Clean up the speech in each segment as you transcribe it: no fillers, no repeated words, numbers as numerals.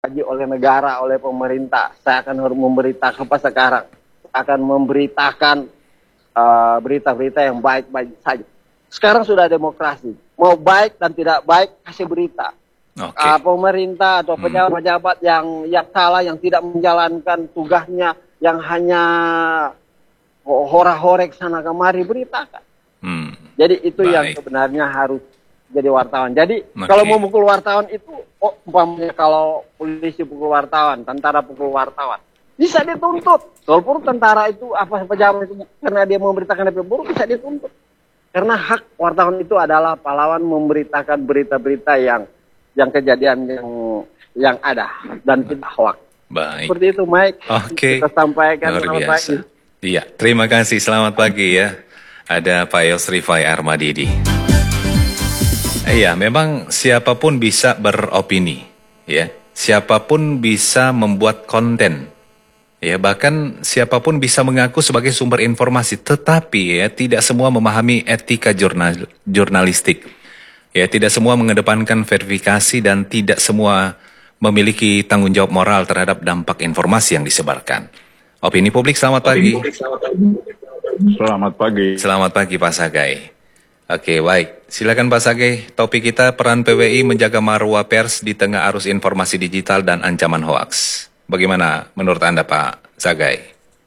oleh negara, oleh pemerintah. Saya akan memberitakan apa sekarang. Akan memberitakan berita-berita yang baik-baik saja. Sekarang sudah demokrasi. Mau baik dan tidak baik, kasih berita. Pemerintah atau pejabat-pejabat yang salah, yang tidak menjalankan tugasnya, yang hanya hora-horek sana kemari, beritakan. Jadi itu yang sebenarnya harus jadi wartawan. Jadi kalau mau pukul wartawan itu, umpamanya kalau polisi pukul wartawan, tentara pukul wartawan, bisa dituntut. Walaupun tentara itu apa pejabat itu karena dia memberitakan yang buruk, bisa dituntut. Karena hak wartawan itu adalah pahlawan memberitakan berita-berita yang kejadian yang ada dan tidak hoax. Baik. Seperti itu, Mike. Kita sampaikan. Luar biasa. Iya, terima kasih. Selamat pagi ya. Ada Pak Yosrifai Armadidi. Iya, memang siapapun bisa beropini, ya. Siapapun bisa membuat konten, ya. Bahkan siapapun bisa mengaku sebagai sumber informasi, tetapi ya tidak semua memahami etika jurnalistik. Ya, tidak semua mengedepankan verifikasi dan tidak semua memiliki tanggung jawab moral terhadap dampak informasi yang disebarkan. Opini publik, selamat pagi. Selamat pagi. Selamat pagi Pak Sagai. Oke, baik. Silakan Pak Sagai. Topik kita peran PWI menjaga marwah pers di tengah arus informasi digital dan ancaman hoaks. Bagaimana menurut Anda Pak Sagai?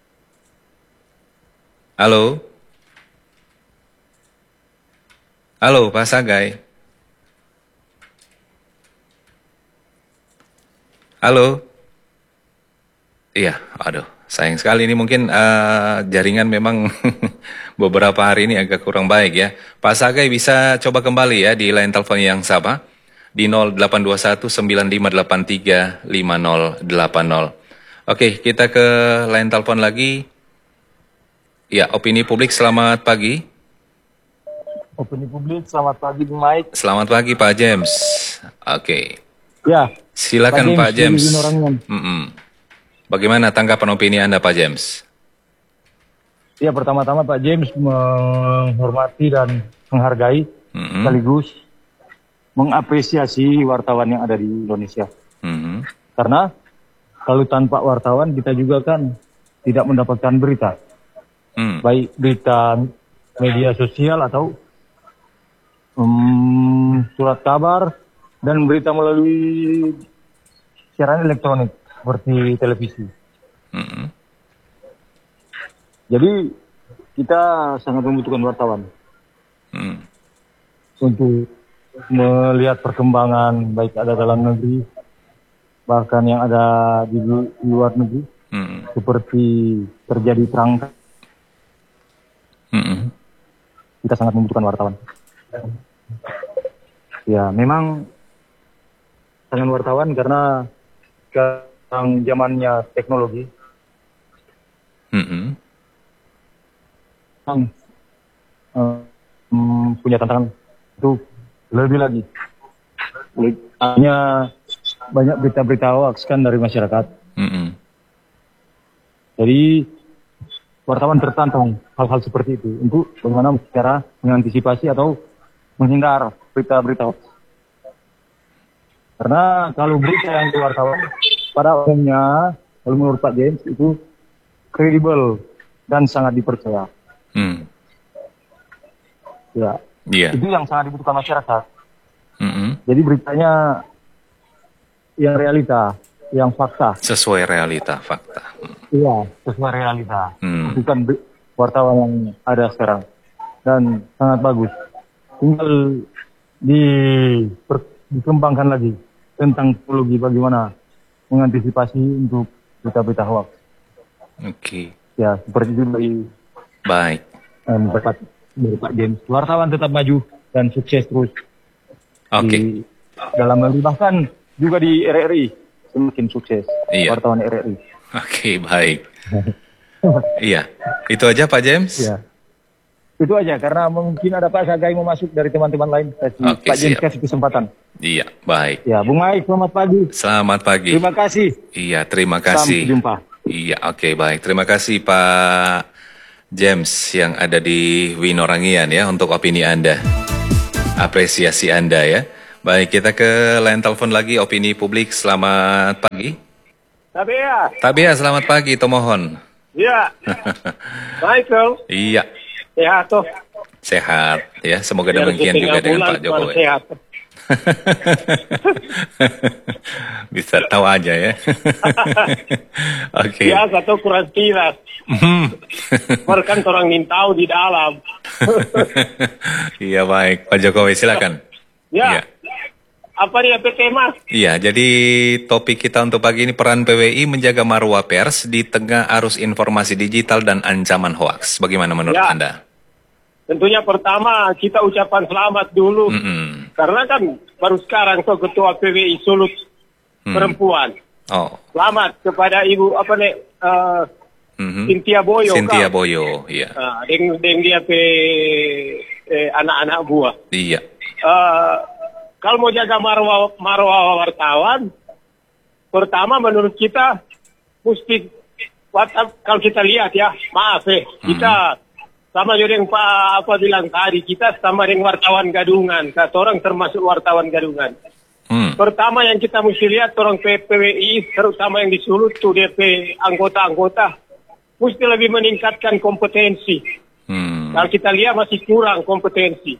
Halo? Halo Pak Sagai. Halo? Iya, aduh. Sayang sekali ini mungkin jaringan memang beberapa hari ini agak kurang baik ya. Pak Sagai bisa coba kembali ya di line telepon yang sama di 0821-9583-5080. Oke, kita ke line telepon lagi. Ya, opini publik, selamat pagi. Opini publik, selamat pagi Bu Mike. Selamat pagi Pak James. Oke. Ya. Silakan Pak James. Bagaimana tanggapan opini Anda Pak James? Ya, pertama-tama Pak James menghormati dan menghargai sekaligus mengapresiasi wartawan yang ada di Indonesia. Karena kalau tanpa wartawan kita juga kan tidak mendapatkan berita. Baik berita media sosial atau surat kabar dan berita melalui siaran elektronik seperti televisi. Jadi kita sangat membutuhkan wartawan untuk melihat perkembangan baik ada dalam negeri bahkan yang ada di luar negeri, seperti terjadi perang. Kita sangat membutuhkan wartawan. Ya, memang sangat wartawan karena sekarang zamannya teknologi. Punya tantangan itu lebih lagi. Hanya banyak berita-berita hoax kan dari masyarakat. Jadi wartawan tertantang hal-hal seperti itu untuk bagaimana cara mengantisipasi atau menghindar berita-berita hoax. Karena kalau berita yang keluar wartawan pada umumnya, kalau menurut Pak James itu kredibel dan sangat dipercaya. Ya, itu yang sangat dibutuhkan masyarakat. Jadi beritanya yang realita, yang fakta. Sesuai realita, fakta. Iya, sesuai realita. Bukan wartawan yang ada sekarang. Dan sangat bagus. Tinggal dikembangkan lagi tentang teknologi bagaimana mengantisipasi untuk berita-berita hoax. Oke. Ya, seperti itu dari baik. Dari Pak James. Wartawan tetap maju dan sukses terus. Oke. Dalam negeri bahkan juga di RRI semakin sukses. Iya. Wartawan RRI. Oke, baik. Iya. Itu aja Pak James? Iya. Itu aja karena mungkin ada Pak Sagai mau masuk dari teman-teman lain. Pak James kasih kesempatan. Iya, baik. Ya, Bung Mike, selamat pagi. Selamat pagi. Terima kasih. Iya, terima kasih. Sampai jumpa. Iya, oke, baik. Terima kasih Pak James yang ada di Winorangian ya untuk opini Anda. Apresiasi Anda ya. Baik, kita ke line telepon lagi, opini publik. Selamat pagi. Tabea, selamat pagi, Tomohon. Iya. Michael. Iya. Sehat toh. Sehat, ya. Semoga demikian juga dengan Pak Jokowi. Sehat. Bisa tahu aja ya. Oke. Biasa tuh kurang tilas. Bahkan orang ingin tahu di dalam. Iya, baik. Pak Jokowi, silakan. Ya. Apa dia PT Mas? Iya, jadi topik kita untuk pagi ini peran PWI menjaga marwah pers di tengah arus informasi digital dan ancaman hoaks. Bagaimana menurut Anda? Tentunya pertama kita ucapan selamat dulu. Karena kan baru sekarang tuh Ketua PWI Sulut perempuan. Oh. Selamat kepada Ibu Cynthia Boyo. Cynthia Boyo, iya. Dengan dia anak-anak buah. Iya. Kalau mau jaga marwah wartawan, pertama menurut kita mesti kalau kita lihat ya, maaf kita sama juga yang Pak bilang tadi, kita sama dengan wartawan gadungan, kata orang termasuk wartawan gadungan. Pertama yang kita mesti lihat orang PWI, terutama yang di Sulut tuh DP anggota-anggota, mesti lebih meningkatkan kompetensi. Kalau kita lihat masih kurang kompetensi.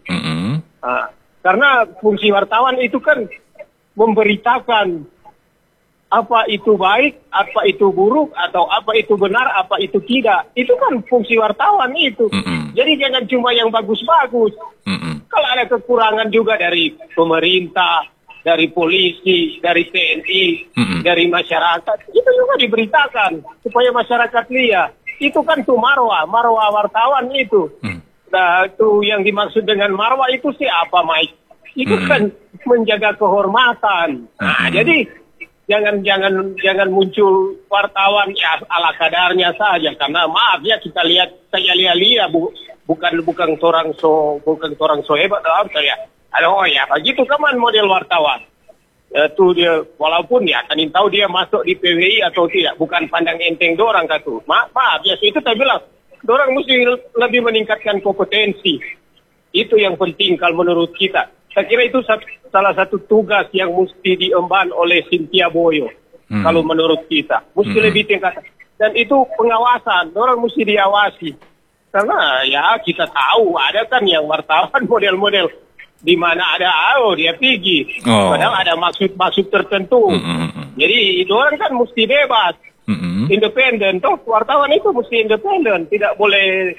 Karena fungsi wartawan itu kan memberitakan apa itu baik, apa itu buruk, atau apa itu benar, apa itu tidak. Itu kan fungsi wartawan itu. Jadi jangan cuma yang bagus-bagus. Kalau ada kekurangan juga dari pemerintah, dari polisi, dari TNI, dari masyarakat, itu juga diberitakan supaya masyarakat lihat. Itu kan tuh marwah wartawan itu. Nah, itu yang dimaksud dengan marwah itu siapa, Mike? Itu kan menjaga kehormatan. Nah, jadi jangan muncul wartawan ya ala kadarnya saja. Karena maaf ya kita lihat saya lihat bukan orang so hebat atau saya. Oh ya, begitu kan model wartawan. Itu dia walaupun ya kan tahu dia masuk di PWI atau tidak, bukan pandang enteng dorang kata. Maaf ya itu saya bilang. Dorang mesti lebih meningkatkan kompetensi. Itu yang penting kalau menurut kita. Saya kira itu salah satu tugas yang mesti diemban oleh Cynthia Boyo. Kalau menurut kita. Mesti lebih tingkat. Dan itu pengawasan. Dorang mesti diawasi. Karena ya kita tahu ada kan yang wartawan model-model. Di mana ada dia pergi. Padahal ada maksud tertentu. Jadi dorang kan mesti bebas. Independen, toh wartawan itu mesti independen, tidak boleh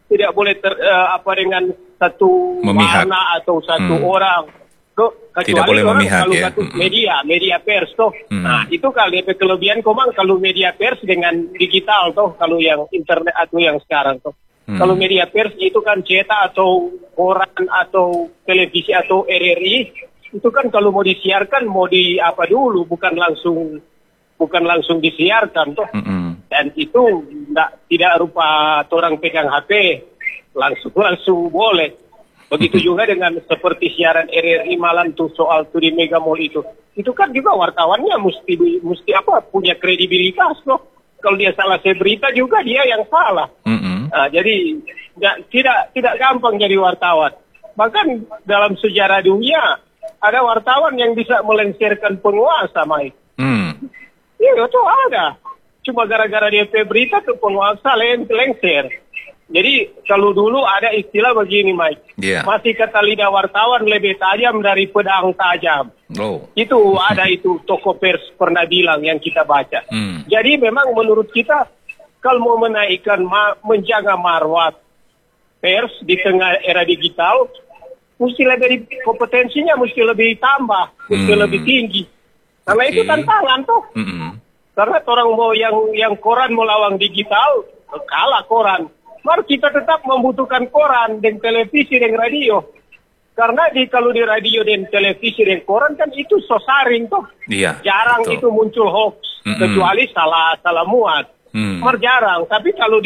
dengan satu warna atau satu orang. Tidak boleh memihak ya. Media pers toh. Nah, itu kalau kelebihan komang kalau media pers dengan digital toh, kalau yang internet atau yang sekarang toh. Kalau media pers itu kan cetak atau koran atau televisi atau RRI, itu kan kalau mau disiarkan mau di apa dulu, bukan langsung disiarkan toh. Dan itu tidak rupa orang pegang HP langsung boleh. Begitu juga dengan seperti siaran RRI malam tuh soal tuh di Mega Mall itu. Itu kan juga wartawannya mesti punya kredibilitas loh. Kalau dia salah berita juga dia yang salah. Nah, jadi tidak gampang jadi wartawan. Bahkan dalam sejarah dunia ada wartawan yang bisa melengsarkan penguasa, Mike. Iya, itu ada. Cuma gara-gara dia berita tuh penguasa lengser. Jadi kalau dulu ada istilah begini, Mike. Masih kata lidah wartawan lebih tajam dari pedang tajam. Itu ada itu toko pers pernah bilang yang kita baca. Jadi memang menurut kita kalau mau menaikkan menjaga marwah pers di tengah era digital, mesti lebih kompetensinya mesti lebih tambah, mesti lebih tinggi. Karena itu tantangan tuh. Karena orang mau yang koran melawan digital, kalah koran. Mari kita tetap membutuhkan koran dan televisi dan radio. Karena kalau di radio dan televisi dan koran kan itu sosaring toh. Jarang betul. Itu muncul hoax, kecuali salah muat. Jarang. Tapi kalau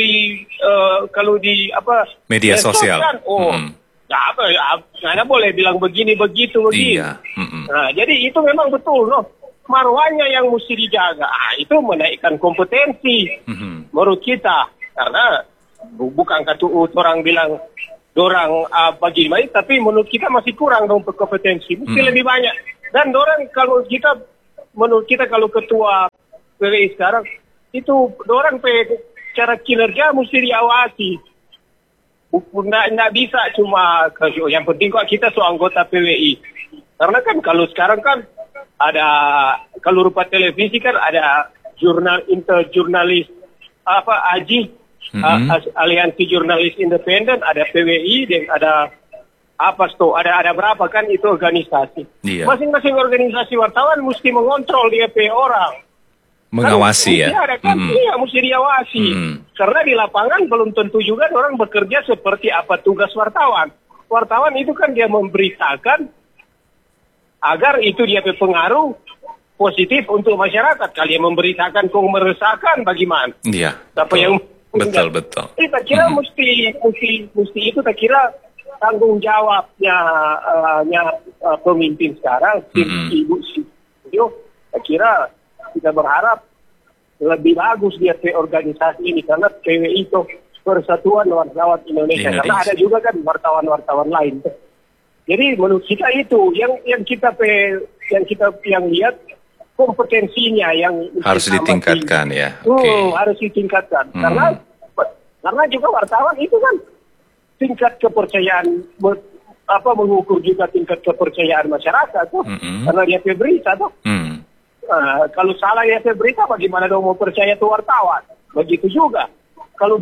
di media sosial kan, nggak boleh bilang begini begitu. Nah, jadi itu memang betul loh. Marwahnya yang mesti dijaga. Itu menaikkan kompetensi menurut kita. Karena bukan orang bilang dorang bagaimana, tapi menurut kita masih kurang dong kompetensi, mesti lebih banyak. Dan dorang menurut kita kalau ketua PWI sekarang itu dorang cara kinerja mesti diawasi. Nggak bisa cuma yang penting kok kita anggota PWI. Karena kan kalau sekarang kan ada, kalau rupa televisi kan ada interjurnalis AJI, Aliansi Jurnalis Independen, ada PWI, dan ada ada berapa kan itu organisasi. Iya. Masing-masing organisasi wartawan mesti mengontrol dia orang. Mengawasi kan, ya. Iya, mesti diawasi. Karena di lapangan belum tentu juga orang bekerja seperti apa tugas wartawan. Wartawan itu kan dia memberitakan agar itu dia berpengaruh positif untuk masyarakat. Kalau dia memberitakan kok meresahkan bagaimana? Iya. Apa yang betul. Tak kira mesti itu tak kira tanggung jawabnya pemimpin sekarang, Ibu Sio. Tak kira kita berharap lebih bagus dia ke organisasi ini karena PWI itu Persatuan Wartawan Indonesia. Karena ada juga kan wartawan-wartawan lain. Jadi menurut kita itu yang kita lihat kompetensinya yang harus ditingkatkan ya. Harus ditingkatkan. Karena juga wartawan itu kan tingkat kepercayaan mengukur juga tingkat kepercayaan masyarakat tuh. Karena dia berita tuh. Kalau salah ya berita, bagaimana dong mau percaya tuh wartawan? Begitu juga. Kalau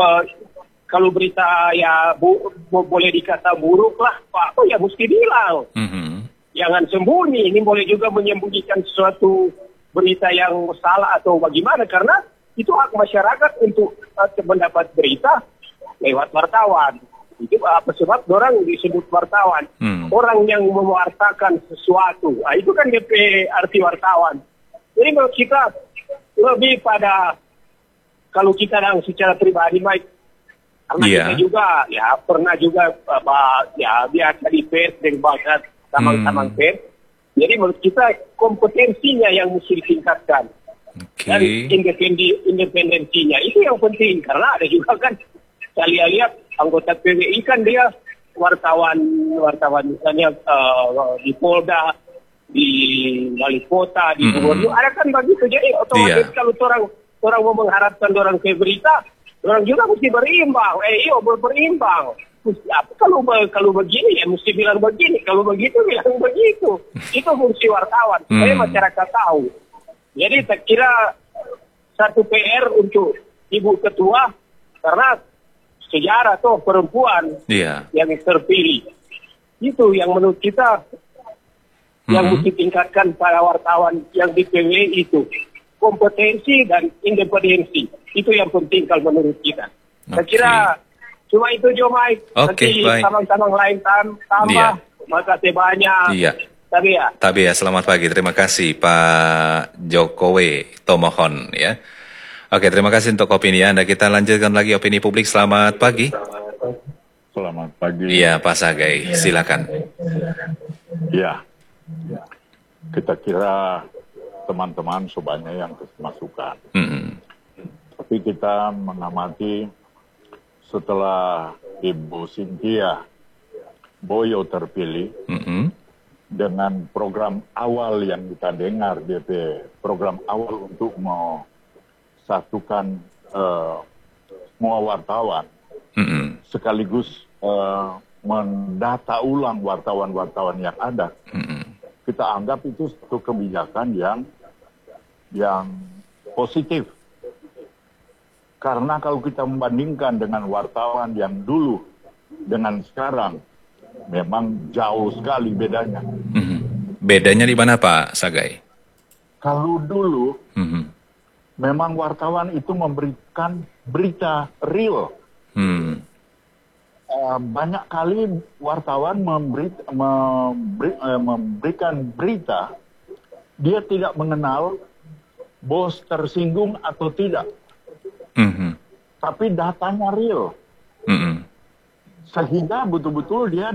berita ya boleh dikata buruk lah, Pak, ya mesti bilang. Jangan sembunyi. Ini boleh juga menyembunyikan sesuatu berita yang salah atau bagaimana, karena itu hak masyarakat untuk mendapat berita lewat wartawan. Itu apa sebab orang disebut wartawan? Orang yang mewartakan sesuatu. Itu kan DP arti wartawan. Jadi menurut kita lebih pada kalau kita secara pribadi, Mike, karena kita juga ya pernah juga biasa di pers dan bahkan tamang-tamang pers. Jadi menurut kita kompetensinya yang mesti ditingkatkan. Dan independensinya itu yang penting, karena ada juga kan saya lihat anggota PWI kan dia wartawan misalnya di Polda, di wali kota, di gubernur, ada kan begitu. Jadi otomatis kalau orang mau mengharapkan orang ke berita, orang juga mesti berimbang. Berimbang. Kalau begini ya mesti bilang begini, kalau begitu bilang begitu. Itu fungsi wartawan supaya masyarakat tahu. Jadi saya kira satu PR untuk Ibu Ketua, karena sejarah tuh perempuan yang terpilih. Itu yang menurut kita yang mesti tingkatkan para wartawan yang di PWI itu. Kompetensi dan independensi. Itu yang penting kalau menurut kita. Saya kira cuma itu Jo, Mike. Nanti tamang-tamang lain tambah. Makasih banyak. Tabia, selamat pagi. Terima kasih Pak Jokowi Tomohon ya. Oke, terima kasih untuk opini Anda. Kita lanjutkan lagi opini publik. Selamat pagi. Selamat pagi. Iya, Pak Sagai, silakan. Ya, kita kira teman-teman sebanyak yang masukan. Tapi kita mengamati setelah Ibu Cynthia Boyo terpilih, dengan program awal yang kita dengar, DP program awal untuk satukan semua wartawan, sekaligus mendata ulang wartawan-wartawan yang ada. Kita anggap itu satu kebijakan yang positif. Karena kalau kita membandingkan dengan wartawan yang dulu dengan sekarang, memang jauh sekali bedanya. Bedanya di mana Pak Sagai? Kalau dulu, memang wartawan itu memberikan berita real. Banyak kali wartawan memberikan berita, dia tidak mengenal bos tersinggung atau tidak. Tapi datanya real. Sehingga betul-betul dia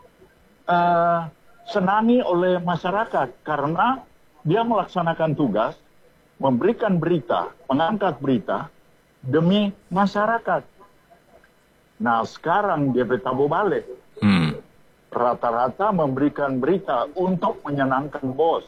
disenangi oleh masyarakat karena dia melaksanakan tugas, memberikan berita, mengangkat berita demi masyarakat. Nah sekarang dia tabu balik. Rata-rata memberikan berita untuk menyenangkan bos.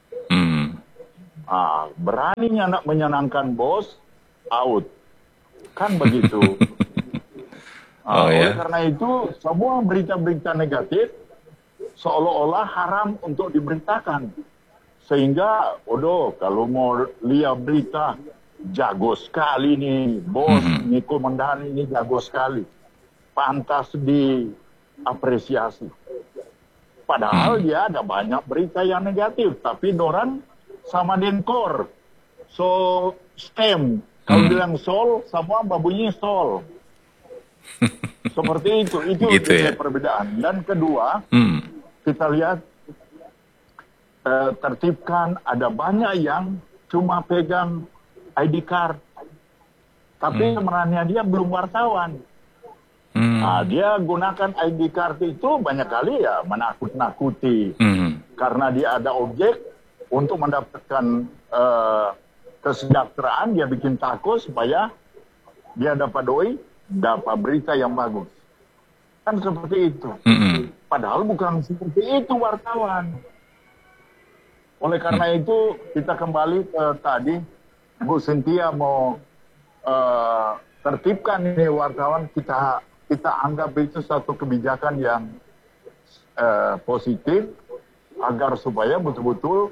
Beraninya nak menyenangkan bos, out. Kan begitu. Oleh karena itu, semua berita-berita negatif seolah-olah haram untuk diberitakan. Sehingga, kalau mau lihat berita, jago sekali nih, bos, nih komandan ini jago sekali. Pantas diapresiasi. Padahal dia ada banyak berita yang negatif, tapi orang sama denkor. So, stem. Kalau bilang sol, semua babunyi sol. Seperti itu. Itu gitu ya? Perbedaan. Dan kedua, kita lihat tertibkan ada banyak yang cuma pegang ID card. Tapi sebenarnya dia belum wartawan. Dia gunakan ID card itu banyak kali ya menakut-nakuti. Karena dia ada objek untuk mendapatkan kesejahteraan, dia bikin takut supaya dia dapat dapat berita yang bagus. Kan seperti itu. Padahal bukan seperti itu wartawan. Oleh karena itu kita kembali ke tadi, Bu Cynthia mau tertibkan ini wartawan, kita anggap itu satu kebijakan yang positif agar supaya betul-betul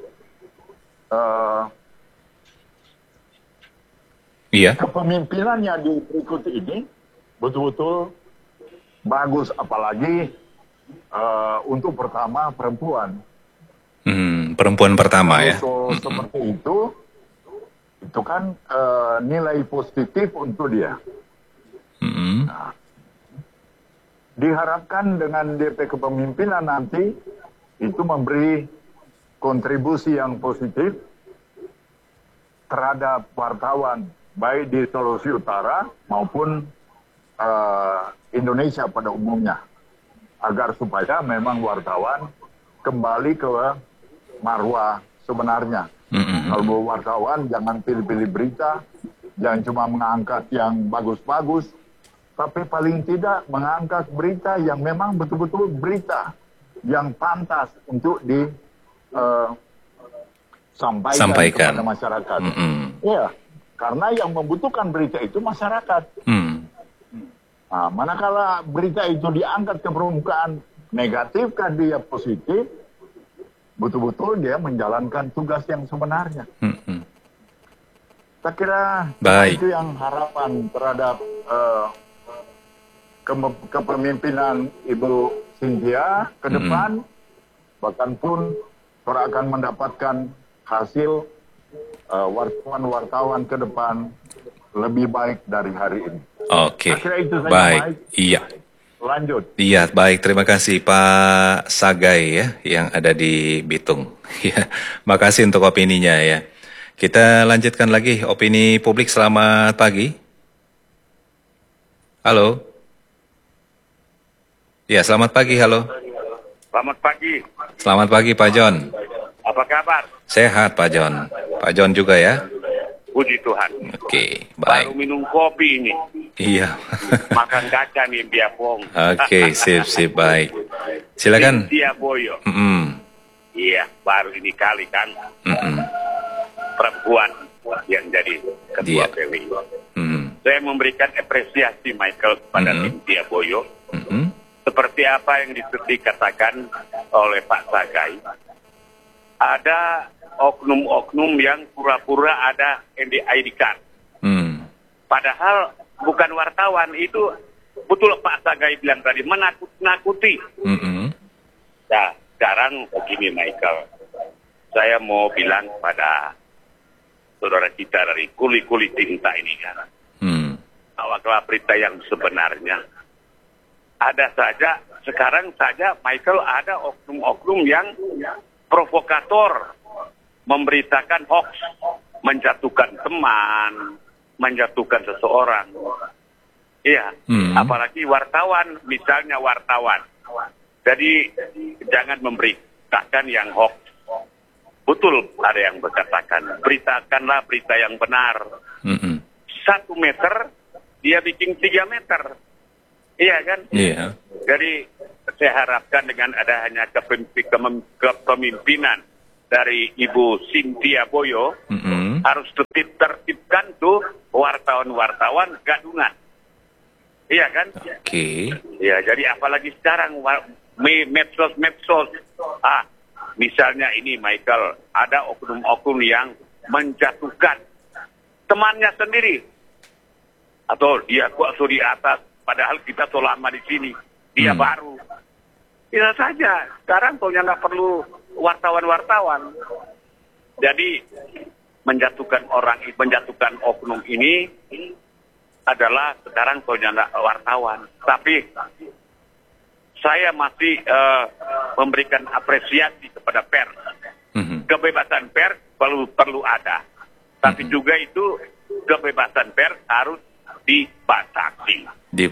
kepemimpinannya di berikut ini betul-betul bagus, apalagi untuk pertama perempuan. Perempuan pertama ya. Seperti itu kan nilai positif untuk dia. Nah, diharapkan dengan DP kepemimpinan nanti itu memberi kontribusi yang positif terhadap wartawan baik di Sulawesi Utara maupun Indonesia pada umumnya, agar supaya memang wartawan kembali ke marwah sebenarnya. Kalau wartawan jangan pilih-pilih berita, jangan cuma mengangkat yang bagus-bagus, tapi paling tidak mengangkat berita yang memang betul-betul berita yang pantas untuk disampaikan kepada masyarakat. Ya, karena yang membutuhkan berita itu masyarakat. Nah, manakala berita itu diangkat ke permukaan, negatifkan dia positif, betul-betul dia menjalankan tugas yang sebenarnya. Saya kira itu yang harapan terhadap kepemimpinan Ibu Cynthia ke depan, bahkan pun akan mendapatkan hasil wartawan-wartawan ke depan lebih baik dari hari ini. Oke, baik. Iya. Lanjut. Iya, baik. Terima kasih Pak Sagai ya, yang ada di Bitung. Ya, makasih untuk opininya ya. Kita lanjutkan lagi opini publik. Selamat pagi. Halo. Ya, selamat pagi. Halo. Selamat pagi. Selamat pagi Pak John. Apa kabar? Sehat Pak John. Pak John juga ya. Puji Tuhan. Oke, baik. Baru minum kopi ini. Iya. Makan kaca nih biapong. Oke, sip, baik. Silakan. Cynthia Boyo. Iya, baru ini kali kan. Perempuan yang jadi ketua PWI. Saya memberikan apresiasi Michael kepada Cynthia Boyo. Seperti apa yang dikatakan oleh Pak Sagai. Ada oknum-oknum yang pura-pura ada ID card. Padahal bukan wartawan, itu betul Pak Sagai bilang tadi, menakut-nakuti. Nah, sekarang begini Michael, saya mau bilang pada saudara kita dari kuli-kuli tinta ini kan, awaklah berita yang sebenarnya. Ada saja, sekarang saja Michael ada oknum-oknum yang provokator, memberitakan hoax, menjatuhkan teman, menjatuhkan seseorang. Iya, apalagi wartawan, misalnya wartawan. Jadi jangan memberitakan yang hoax. Betul ada yang berkatakan, beritakanlah berita yang benar. 1 meter, dia bikin 3 meter. Iya kan? Iya. Jadi saya harapkan dengan adanya kepemimpinan dari Ibu Cynthia Boyo, harus tertibkan tuh wartawan-wartawan gadungan. Iya kan? Oke. Ya, jadi apalagi sekarang medsos. Misalnya ini Michael, ada oknum-oknum yang menjatuhkan temannya sendiri. Atau dia kuasa di atas, padahal kita selama di sini. Dia baru. Bisa saja. Sekarang kok nggak perlu wartawan-wartawan. Jadi menjatuhkan oknum ini adalah sekarang nggak wartawan. Tapi saya masih memberikan apresiasi kepada pers. Kebebasan pers perlu ada. Tapi juga itu kebebasan pers harus dibatasi.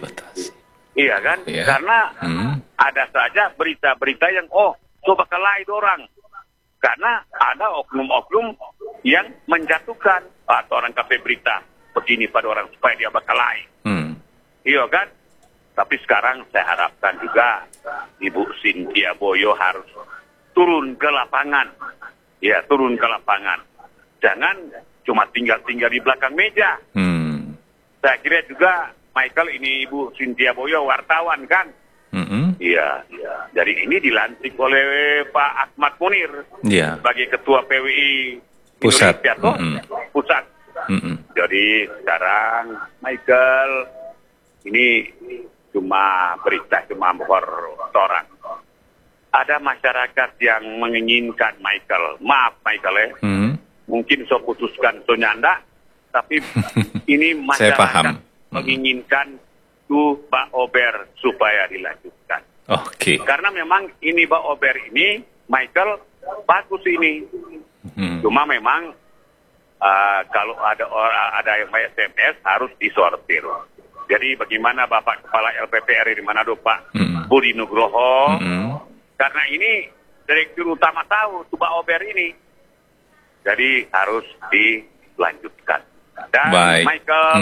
Iya kan? Yeah. Karena ada saja berita-berita yang coba kelai orang. Karena ada oknum-oknum yang menjatuhkan atau orang kasih berita begini pada orang supaya dia bakal lain. Iya kan? Tapi sekarang saya harapkan juga Ibu Cynthia Boyo harus turun ke lapangan. Ya, turun ke lapangan. Jangan cuma tinggal-tinggal di belakang meja. Saya kira juga Michael ini Ibu Cynthia Boyo wartawan kan? Iya. Jadi ini dilantik oleh Pak Ahmad Munir sebagai Ketua PWI Pusat. Indonesia Pusat. Jadi sekarang Michael ini cuma berita cuma orang. Ada masyarakat yang menginginkan Michael. Maaf Michael ya. Mungkin saya putuskan Sonyanda, tapi ini masyarakat menginginkan Pak Ober supaya dilanjutkan. Oke. Karena memang ini Pak Ober ini, Michael, bagus ini. Cuma memang kalau ada yang SMS harus disortir. Jadi bagaimana Bapak Kepala LPPR di Manado Pak Budi Nugroho, karena ini Direktur Utama tahu Pak Ober ini. Jadi harus dilanjutkan. Dan Michael,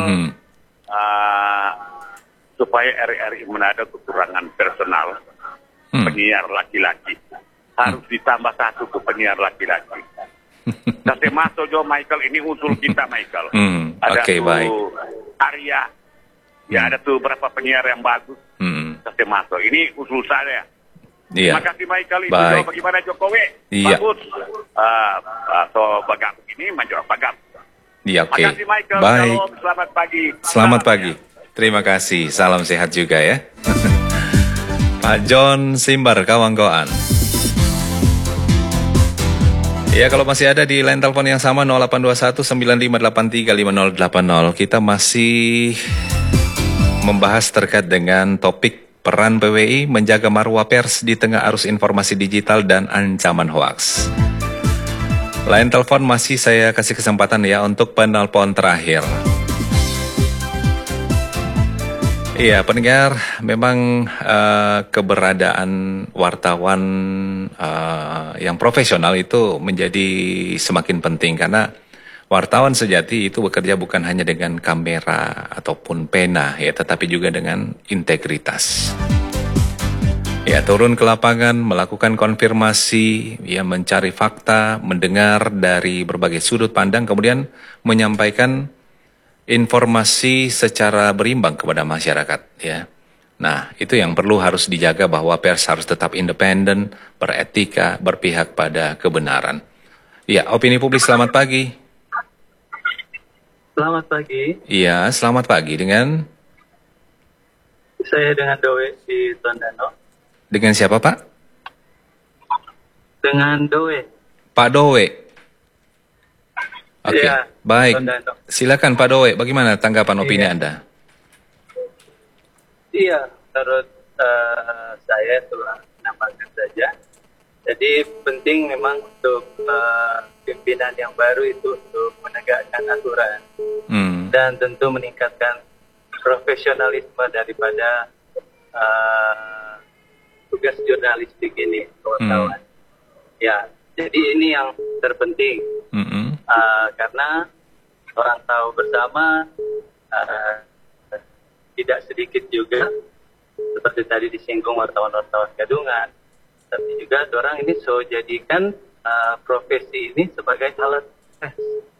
supaya RRI Manado kekurangan personal penyiar laki-laki, harus ditambah satu ke penyiar laki-laki. Kasih masuk Jo Michael, ini usul kita Michael. Ada Arya, ya ada tuh berapa penyiar yang bagus. Kasih masuk, ini usul saya. Iya. Terima kasih Michael, itu bagaimana Jokowi? Iya. Bagus. Atau bagam ini maju bagam. Iya, oke. Terima kasih Michael. Baik. Shalom, selamat pagi. Selamat pagi. Terima kasih. Salam sehat juga ya. Pak John Simbar, Kawanggoan. Ya, kalau masih ada di line telepon yang sama 0821 9583 5080, kita masih membahas terkait dengan topik peran PWI menjaga marwah pers di tengah arus informasi digital dan ancaman hoaks. Line telepon masih saya kasih kesempatan ya untuk penelpon terakhir. Iya, pendengar, memang keberadaan wartawan yang profesional itu menjadi semakin penting karena wartawan sejati itu bekerja bukan hanya dengan kamera ataupun pena ya, tetapi juga dengan integritas. Ya, turun ke lapangan, melakukan konfirmasi, ya mencari fakta, mendengar dari berbagai sudut pandang, kemudian menyampaikan informasi secara berimbang kepada masyarakat ya. Nah, itu yang perlu harus dijaga bahwa pers harus tetap independen, beretika, berpihak pada kebenaran. Ya, Opini Publik, selamat pagi. Selamat pagi. Iya, selamat pagi dengan? Saya dengan Dowe di Tondano. Dengan siapa, Pak? Dengan Dowe. Pak Dowe. Oke, ya, baik. Tondano. Silakan Pak Dowe, bagaimana tanggapan opini Anda? Iya, menurut saya telah menambahkan saja. Jadi penting memang untuk pimpinan yang baru itu untuk menegakkan aturan dan tentu meningkatkan profesionalisme daripada tugas jurnalistik ini, wartawan. Ya, jadi ini yang terpenting karena orang tahu bersama tidak sedikit juga seperti tadi disinggung wartawan-wartawan gadungan, tapi juga orang ini jadikan profesi ini sebagai alat stres.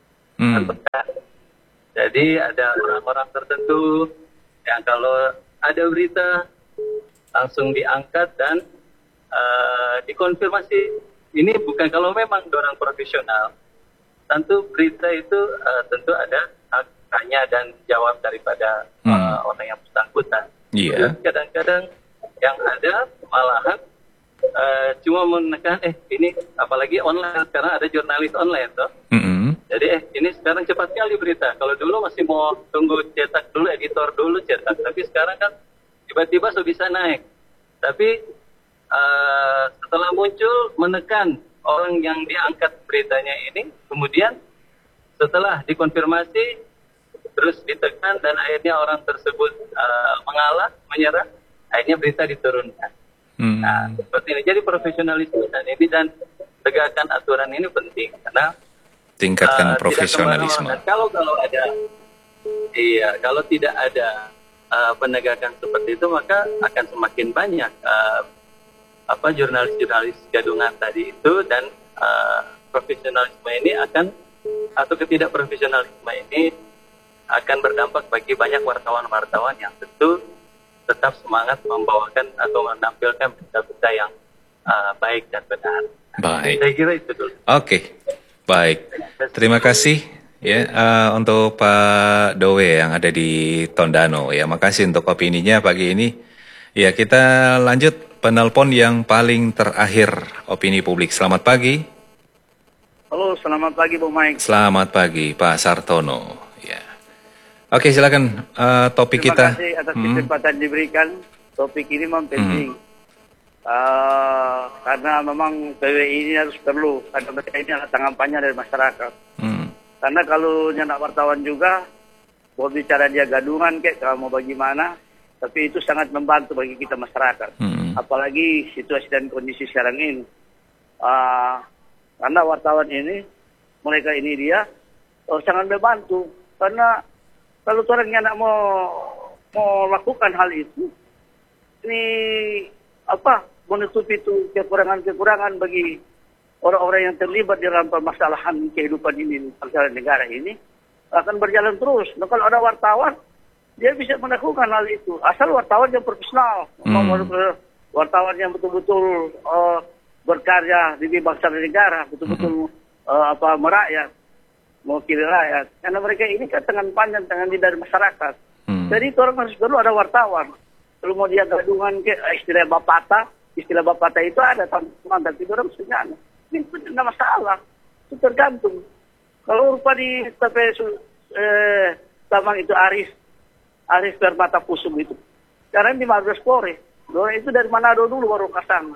Jadi ada orang-orang tertentu yang kalau ada berita langsung diangkat dan dikonfirmasi. Ini bukan kalau memang orang profesional, tentu berita itu tentu ada tanya dan jawab daripada orang yang bersangkutan. Iya. Kadang-kadang yang ada malahan cuma menekan ini apalagi online, sekarang ada jurnalis online toh. Jadi ini sekarang cepat sekali berita. Kalau dulu masih mau tunggu cetak dulu, editor dulu cetak, tapi sekarang kan tiba-tiba sudah bisa naik. Tapi setelah muncul menekan orang yang diangkat beritanya ini, kemudian setelah dikonfirmasi terus ditekan dan akhirnya orang tersebut mengalah, menyerah, akhirnya berita diturunkan. Nah, seperti ini. Jadi profesionalisme dan tegakkan aturan ini penting karena tingkatkan profesionalisme. Kalau tidak ada penegakan seperti itu, maka akan semakin banyak jurnalis-jurnalis gadungan tadi itu, dan profesionalisme ini atau ketidakprofesionalisme ini akan berdampak bagi banyak wartawan-wartawan yang tentu tetap semangat membawakan atau menampilkan berita-berita yang baik dan benar. Baik. Saya kira itu dulu. Oke. Baik, terima kasih ya untuk Pak Dowe yang ada di Tondano ya. Makasih untuk opininya pagi ini. Ya, kita lanjut penelpon yang paling terakhir opini publik. Selamat pagi. Halo, selamat pagi Bu Mike. Selamat pagi Pak Sartono. Ya. Oke, silakan topik kita. Terima kasih atas kesempatan diberikan. Topik ini memang penting. Karena memang PWI ini harus perlu, karena mereka ini adalah tangan panjang dari masyarakat. Karena kalau nyanak wartawan juga, mau bicara dia gadungan kalau mau bagaimana, tapi itu sangat membantu bagi kita masyarakat. Apalagi situasi dan kondisi sekarang ini. Karena wartawan ini, mereka ini dia sangat membantu. Karena kalau orang nyanak mau lakukan hal itu, ini menutupi itu kekurangan-kekurangan bagi orang-orang yang terlibat di dalam permasalahan kehidupan ini, permasalahan negara ini, akan berjalan terus. Nah, kalau ada wartawan, dia bisa melakukan hal itu. Asal wartawan yang profesional, wartawan yang betul-betul berkarya di bangsa dan negara, betul-betul merakyat, mewakili rakyat. Karena mereka ini kan tangan panjang, tangan dari masyarakat. Jadi itu orang harus perlu ada wartawan. Kalau mau dia gadungan istilah bapata itu ada teman-teman, tapi orang sebenarnya ini tidak masalah, itu tergantung. Kalau rupa di Taman itu Aris Permata Pusum itu, sekarang di Mabes Polri, orang itu dari Manado dulu baru ke sana.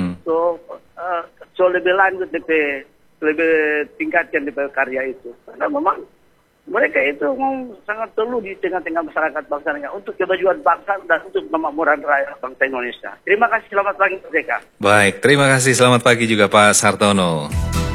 So lebih lanjut lebih tingkatkan di karya itu, karena memang mereka itu sangat perlu di tengah-tengah masyarakat bangsanya untuk kemajuan bangsa dan untuk kemakmuran rakyat bangsa Indonesia. Terima kasih, selamat pagi Pak Jeka. Baik, terima kasih, selamat pagi juga Pak Sartono.